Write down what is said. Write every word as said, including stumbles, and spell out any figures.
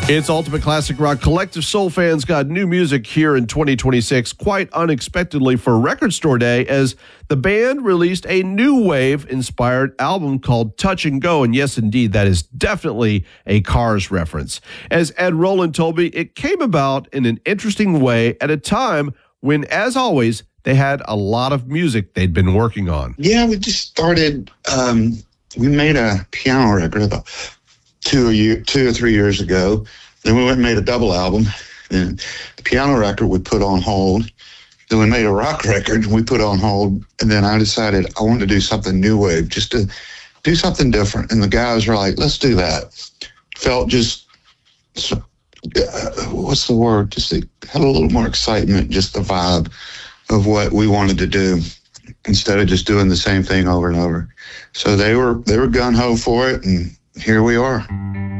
It's Ultimate Classic Rock. Collective Soul fans got new music here in twenty twenty-six, quite unexpectedly for Record Store Day, as the band released a new wave-inspired album called Touch and Go. And yes, indeed, that is definitely a Cars reference. As Ed Roland told me, it came about in an interesting way at a time when, as always, they had a lot of music they'd been working on. Yeah, we just started, um, we made a piano record about two, a year, two or three years ago. Then we went and made a double album. Then the piano record we put on hold. Then we made a rock record we put on hold. And then I decided I wanted to do something new wave, just to do something different. And the guys were like, let's do that. Felt just, uh, what's the word? Just it had a little more excitement, just the vibe of what we wanted to do instead of just doing the same thing over and over. So they were, they were gung-ho for it, and here we are.